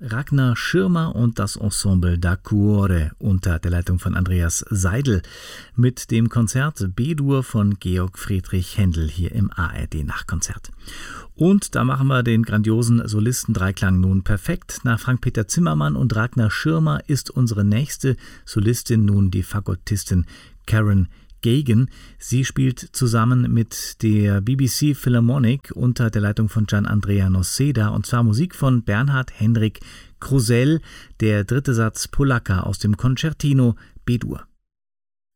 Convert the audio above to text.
Ragnar Schirmer und das Ensemble da Cuore unter der Leitung von Andreas Seidel mit dem Konzert B-Dur von Georg Friedrich Händel hier im ARD-Nachkonzert. Und da machen wir den grandiosen Solistendreiklang nun perfekt. Nach Frank-Peter Zimmermann und Ragnar Schirmer ist unsere nächste Solistin nun die Fagottistin Karen Gagan. Sie spielt zusammen mit der BBC Philharmonic unter der Leitung von Gian Andrea Noseda und zwar Musik von Bernhard Henrik Krusell, der dritte Satz Polacca aus dem Concertino B-Dur.